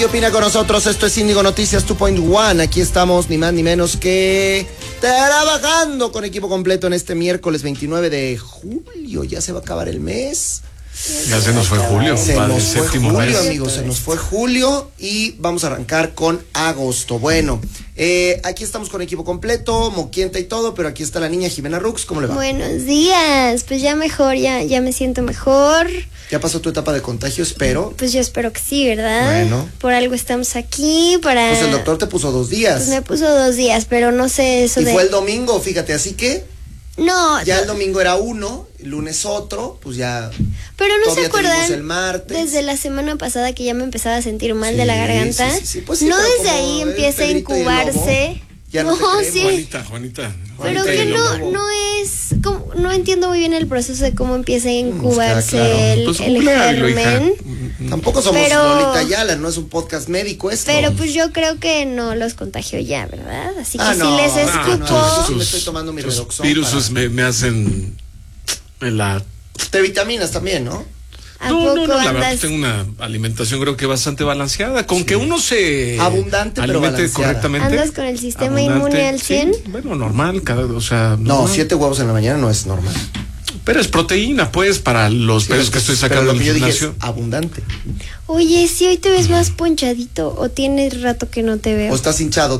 Cindy opina con nosotros. Esto es Índigo Noticias 2.1. Aquí estamos ni más ni menos que trabajando con equipo completo en este miércoles 29 de julio. Ya se va a acabar el mes. Ya se nos fue julio. Se nos fue julio, mes. amigos. Se nos fue julio y vamos a arrancar con agosto. Bueno, aquí estamos con equipo completo, moquienta y todo, pero aquí está la niña Jimena Rux. ¿Cómo le va? Buenos días. Pues ya mejor, ya me siento mejor. ¿Ya pasó tu etapa de contagio? Espero. Pues yo espero que sí, ¿verdad? Bueno. Por algo estamos aquí, para... Pues el doctor te puso 2 días. Pues me puso 2 días, pero no sé eso Y de... fue el domingo, fíjate, así que... No. Ya el domingo era 1, el lunes otro, pues ya... Pero no se todavía tuvimos acuerdan el martes. desde la semana pasada que ya me empezaba a sentir mal de la garganta. Sí. Pues sí, no pero desde como ahí el empieza a Pedrito y el incubarse. Lobo, ya no te creemos. sí. Juanita. Pero Juanita y que el no Lobo. es, no entiendo muy bien el proceso de cómo empieza a incubarse claro. Pues el googlealo, hija. germen. Tampoco somos Pero- Lolita Ayala, no es un podcast médico esto. Pero pues yo creo que no los contagio ya, ¿verdad? Así que Ah, si no, les no, escupo... no, yo me estoy tomando mi Tus Redoxon virusos para- me hacen la... Te vitaminas también, ¿no? ¿A No, poco la verdad andas? pues tengo una alimentación creo que bastante balanceada. Con que uno se Abundante, pero alimente balanceada. correctamente. ¿Andas con el sistema Abundante, inmune al 100? sí, bueno, normal, o sea... No, normal. 7 huevos en la mañana no es normal. Pero es proteína, pues, para los pesos que estoy sacando Pero del lo que yo dije es gimnasio. abundante. Oye, si hoy te ves más ponchadito o tienes rato que no te veo. O estás hinchado.